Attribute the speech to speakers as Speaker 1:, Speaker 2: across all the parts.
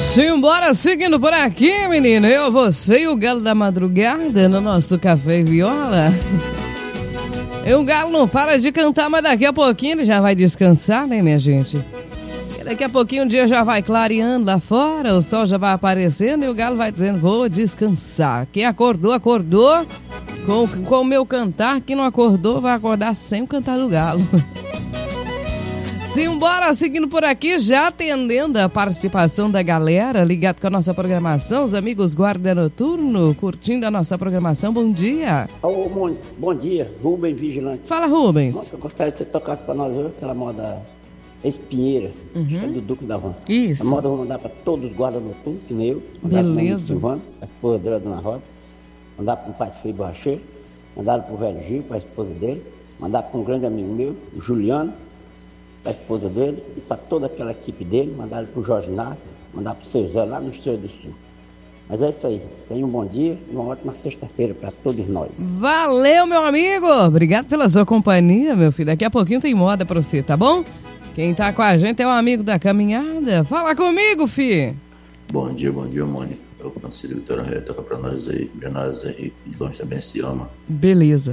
Speaker 1: Simbora, seguindo por aqui, menino. Eu, você e o Galo da Madrugada no nosso Café e Viola. E o Galo não para de cantar, mas daqui a pouquinho ele já vai descansar, né, minha gente? E daqui a pouquinho o dia já vai clareando lá fora, o sol já vai aparecendo e o Galo vai dizendo, vou descansar. Quem acordou, acordou com o meu cantar. Quem não acordou, vai acordar sem o cantar do Galo. Simbora, seguindo por aqui, já atendendo a participação da galera, ligado com a nossa programação, os amigos Guarda Noturno, curtindo a nossa programação, bom dia.
Speaker 2: Bom dia, Rubens Vigilante.
Speaker 1: Fala, Rubens.
Speaker 2: Nossa, eu gostaria de você tocar para nós hoje, aquela moda Espinheira, que é do Duque da Van.
Speaker 1: Isso.
Speaker 2: A moda eu vou mandar para todos os Guarda Noturno, que nem eu.
Speaker 1: Beleza.
Speaker 2: Silvano, a esposa dele, a Dona Rosa. Mandar para o pai Feio Borracheiro, mandaram para o velho Gil, para a esposa dele. Mandar para um grande amigo meu, o Juliano, para a esposa dele e para toda aquela equipe dele, mandaram para o Jorge Nardo, mandaram para o seu Zé lá no Estreio do Sul. Mas é isso aí, tenha um bom dia e uma ótima sexta-feira para todos nós.
Speaker 1: Valeu, meu amigo, obrigado pela sua companhia, meu filho, daqui a pouquinho tem moda para você, tá bom? Quem tá com a gente é um amigo da caminhada, fala comigo, fi.
Speaker 3: Bom dia, Mônica, é o Francisco Vitória Ré, toca para nós aí, de longe também se ama.
Speaker 1: Beleza.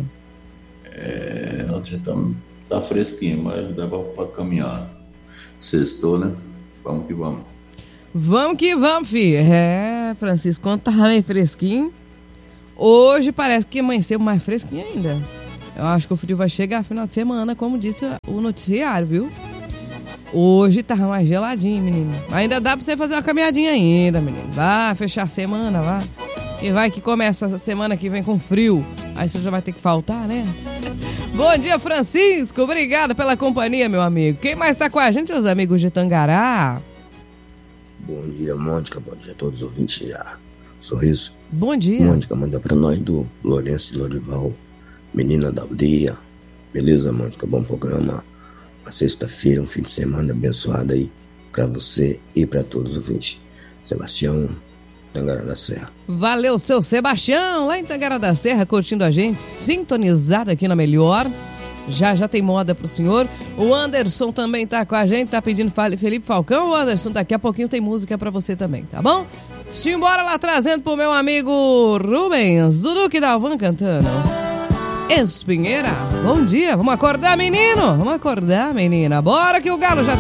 Speaker 3: Ontem tá fresquinho, mas dá pra caminhar. Sextou, né? Vamos que vamos.
Speaker 1: Vamos que vamos, filho. Francisco, quando tava meio fresquinho, hoje parece que amanheceu mais fresquinho ainda. Eu acho que o frio vai chegar final de semana, como disse o noticiário, viu? Hoje tava mais geladinho, menino. Ainda dá pra você fazer uma caminhadinha ainda, menino. Vai fechar a semana, vai. E vai que começa essa semana que vem com frio. Aí você já vai ter que faltar, né? Bom dia, Francisco. Obrigado pela companhia, meu amigo. Quem mais tá com a gente? Os amigos de Tangará.
Speaker 4: Bom dia, Mônica. Bom dia a todos os ouvintes da Sorriso.
Speaker 1: Bom dia.
Speaker 4: Mônica, manda pra nós do Lourenço e Lorival, menina da aldeia. Beleza, Mônica? Bom programa. Uma sexta-feira, um fim de semana abençoado aí pra você e pra todos os ouvintes. Sebastião, Tangará da Serra.
Speaker 1: Valeu, seu Sebastião, lá em Tangará da Serra, curtindo a gente, sintonizado aqui na Melhor. Já tem moda pro senhor. O Anderson também tá com a gente, tá pedindo Felipe Falcão. O Anderson, daqui a pouquinho tem música pra você também, tá bom? Simbora lá trazendo pro meu amigo Rubens, do Duque da Van cantando Espinheira. Bom dia, vamos acordar, menino? Vamos acordar, menina. Bora que o Galo já